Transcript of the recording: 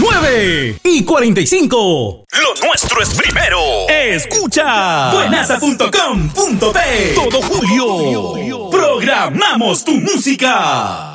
9:45. Lo nuestro es primero. Escucha Buenaza.com.p. todo julio. Programamos tu música.